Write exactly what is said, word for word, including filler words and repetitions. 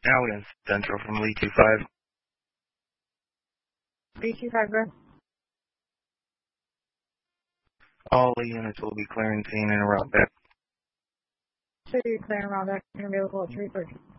Alliance Central from Lee two five. Lee two five, bro. All Lee units will be clearing scene and route back. City clearing route back and available at three thirty.